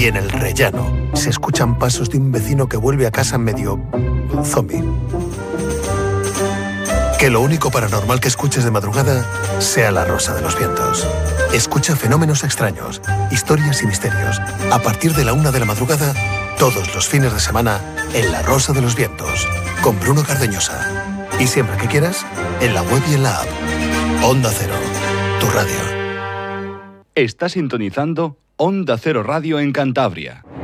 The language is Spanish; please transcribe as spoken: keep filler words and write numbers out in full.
Y en el rellano se escuchan pasos de un vecino que vuelve a casa medio zombie. Que lo único paranormal que escuches de madrugada sea La Rosa de los Vientos. Escucha fenómenos extraños, historias y misterios. A partir de la una de la madrugada, todos los fines de semana, en La Rosa de los Vientos, con Bruno Cardeñosa. Y siempre que quieras, en la web y en la app. Onda Cero, tu radio. Está sintonizando Onda Cero Radio en Cantabria.